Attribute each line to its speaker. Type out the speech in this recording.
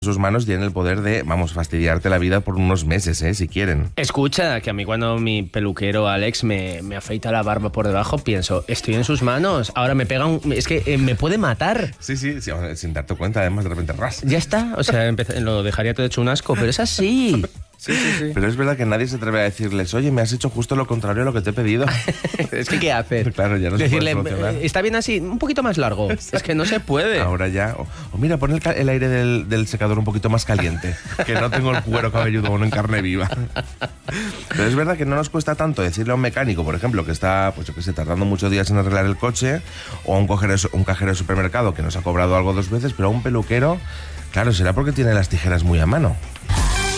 Speaker 1: sus manos tienen el poder de, vamos, fastidiarte la vida por unos meses, si quieren.
Speaker 2: Escucha, que a mí cuando mi peluquero Alex me afeita la barba por debajo, pienso, estoy en sus manos, ahora me pega es que me puede matar.
Speaker 1: Sí, sin darte cuenta, además de repente ras.
Speaker 2: Ya está, o sea, lo dejaría todo hecho un asco, pero es así. Sí.
Speaker 1: Pero es verdad que nadie se atreve a decirles, oye, me has hecho justo lo contrario a lo que te he pedido.
Speaker 2: Es que, ¿qué hacer?
Speaker 1: Claro, ya no
Speaker 2: decirle,
Speaker 1: se puede solucionar.
Speaker 2: Está bien así, un poquito más largo. Es que no se puede.
Speaker 1: Ahora ya. O mira, pon el aire del secador un poquito más caliente, que no tengo el cuero cabelludo aún en carne viva. Pero es verdad que no nos cuesta tanto decirle a un mecánico, por ejemplo, que está, pues yo que sé, tardando muchos días en arreglar el coche, o a un cajero de supermercado que nos ha cobrado algo 2 veces, pero a un peluquero, claro, será porque tiene las tijeras muy a mano.